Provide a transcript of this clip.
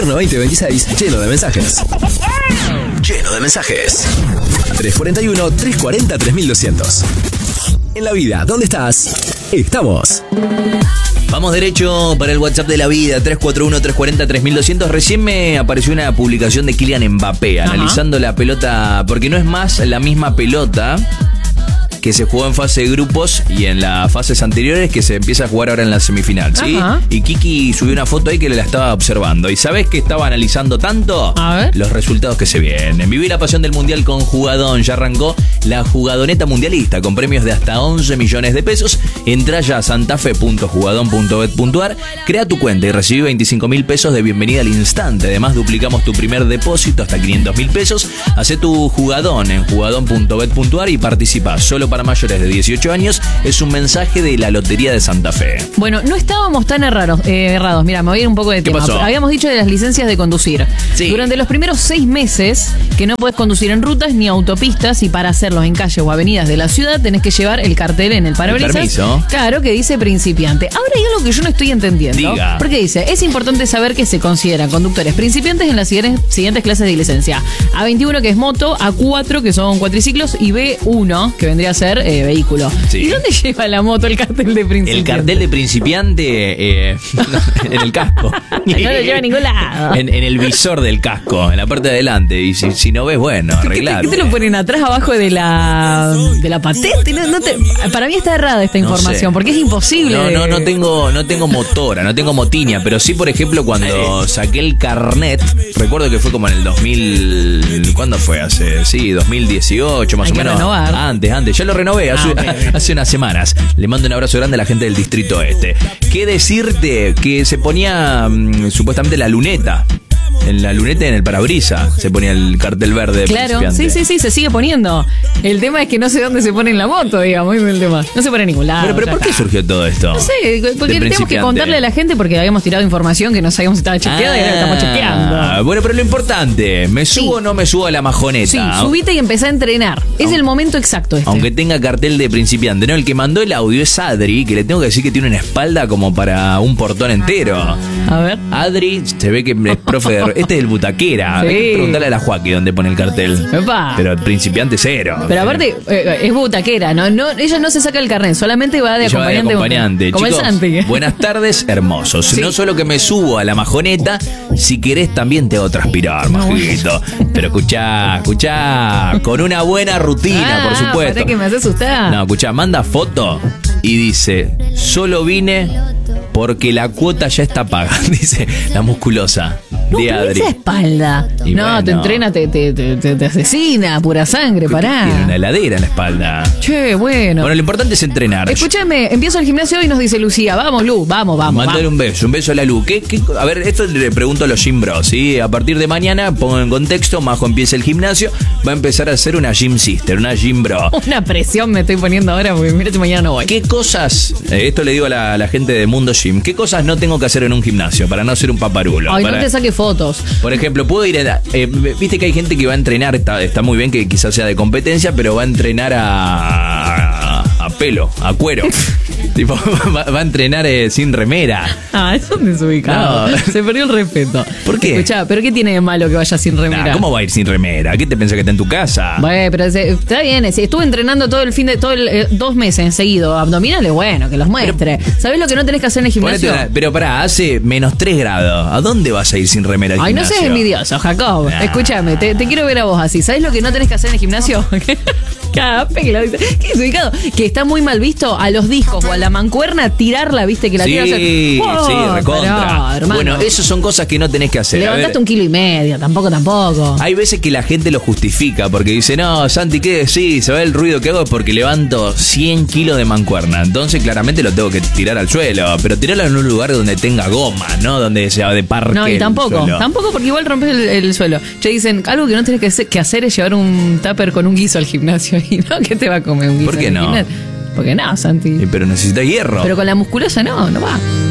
Invierno 2026, lleno de mensajes. Lleno de mensajes. 341-340-3200. En la vida, ¿dónde estás? Estamos. Vamos derecho para el WhatsApp de la vida, 341-340-3200. Recién me apareció una publicación de Kylian Mbappé analizando la pelota, porque no es más la misma pelota que se jugó en fase de grupos y en las fases anteriores que se empieza a jugar ahora en la semifinal, ¿sí? Ajá. Y Kiki subió una foto ahí que la estaba observando. ¿Y sabés qué estaba analizando tanto? A ver. Los resultados que se vienen. Vivir la pasión del Mundial con Jugadón. Ya arrancó la Jugadoneta Mundialista con premios de hasta 11 millones de pesos. Entrá ya a santafe.jugadón.bet.ar, crea tu cuenta y recibí 25.000 pesos de bienvenida al instante. Además, duplicamos tu primer depósito hasta 500.000 pesos. Hacé tu Jugadón en jugadón.bet.ar y participa. Solo para mayores de 18 años. Es un mensaje de la Lotería de Santa Fe. Bueno, no estábamos tan errados. Mira, me voy a ir un poco de tema. pasó? Habíamos dicho de las licencias de conducir. Sí. Durante los primeros 6 meses que no podés conducir en rutas ni autopistas, y para hacerlo en calles o avenidas de la ciudad tenés que llevar el cartel en el parabrisas. permiso. Claro, que dice principiante. Ahora hay algo que yo no estoy entendiendo. Diga. Porque dice, es importante saber que se consideran conductores principiantes en las siguientes clases de licencia. A21, que es moto, A4, que son cuatriciclos, y B1, que vendría a ser vehículo. Sí. ¿Y dónde lleva la moto el cartel de principiante? El cartel de principiante en el casco. No lo lleva a ningún lado. En el visor del casco, en la parte de adelante. Y si no ves, bueno, arreglate. ¿Qué te lo ponen atrás, abajo de la patente? Para mí está errada esta información, porque es imposible. No tengo motora, no tengo motiña, pero sí, por ejemplo, cuando saqué el carnet, recuerdo que fue como en el 2000, ¿cuándo fue? 2018 más Hay o que menos. renovar. Antes, ya lo renové hace unas semanas. Le mando un abrazo grande a la gente del Distrito Este. ¿Qué decirte? Que se ponía supuestamente la luneta. En la luneta y en el parabrisa se ponía el cartel verde. Claro, sí, se sigue poniendo. El tema es que no sé dónde se pone en la moto, digamos, ese es el tema. No se pone en ningún lado. Pero ¿por qué surgió todo esto? No sé, porque De tenemos que principiante. contarle a la gente, porque habíamos tirado información que no sabíamos si estaba chequeada y ahora la estamos chequeando. Bueno, pero lo importante, ¿me subo o no me subo a la majoneta? Sí, subite y empecé a entrenar. Es el momento exacto este. Aunque tenga cartel de principiante, ¿no? El que mandó el audio es Adri, que le tengo que decir que tiene una espalda como para un portón entero. A ver. Adri, se ve que es profe de... Este es el butaquera. Sí. Hay que preguntarle a la Joaquín dónde pone el cartel. Epa. Pero el principiante cero. Pero aparte, es butaquera, ¿no? Ella no se saca el carnet, solamente va de Ella va de acompañante. Como Chicos, el Santi. buenas tardes, hermosos. Sí. No solo que me subo a la majoneta, si querés también te hago transpirar, majito. Pero escuchá, con una buena rutina, por supuesto. Pará que me hace asustar. No, escuchá, manda foto y dice, solo vine porque la cuota ya está paga, dice la musculosa No, de pero Adri. esa espalda. Y No, bueno. te entrena, te asesina, pura sangre, Tiene una pará. heladera en la espalda. Che, bueno. Bueno, lo importante es entrenar. Escúchame, empiezo el gimnasio y nos dice Lucía, vamos, Lu, vamos. Mandale un beso a la Lu. A ver, esto le pregunto a los gym bros, ¿sí? A partir de mañana, pongo en contexto, Majo empieza el gimnasio, va a empezar a hacer una gym sister, una gym bro. Una presión me estoy poniendo ahora porque mira si mañana no voy. ¿Qué cosas, esto le digo a la gente de Mundo Gym, qué cosas no tengo que hacer en un gimnasio para no ser un paparulo? Ay, no Para- te saques fotos. Por ejemplo, puedo ir viste que hay gente que va a entrenar, está muy bien que quizás sea de competencia, pero va a entrenar a pelo, a cuero. Tipo, va a entrenar sin remera. Ah, es un desubicado. No. Se perdió el respeto. ¿Por qué? Escuchá, pero ¿qué tiene de malo que vaya sin remera? Nah, ¿cómo va a ir sin remera? ¿Qué te pensás que está en tu casa? Bueno, pero está bien. Estuve entrenando todo el 2 meses seguido. Abdominales, bueno, que los muestre. ¿Sabés lo que no tenés que hacer en el gimnasio? Pero pará, hace -3 grados. ¿A dónde vas a ir sin remera al Ay, no gimnasio? seas envidioso, Jacob. Nah. Escúchame, te quiero ver a vos así. ¿Sabés lo que no tenés que hacer en el gimnasio? Cape, que lo dice. ¿Qué es ubicado? Que está muy mal visto a los discos o a la mancuerna tirarla, viste, que la tiras. Sí, recontra. Hermano. Bueno, esas son cosas que no tenés que hacer. A ver, Levantaste 1,5 kilos. Tampoco. hay veces que la gente lo justifica porque dice, no, Santi, ¿qué decís? Se ve el ruido que hago es porque levanto 100 kilos de mancuerna. Entonces claramente lo tengo que tirar al suelo. Pero tirarlo en un lugar donde tenga goma, ¿no? Donde sea de parque. No, y el tampoco suelo. porque igual rompes el suelo. Te dicen, algo que no tenés que hacer es llevar un tupper con un guiso al gimnasio. Y no, ¿qué te va a comer un guiso? ¿Por qué en el no? gimnasio? Porque no, Santi. Pero necesitas hierro. Pero con la musculosa no va.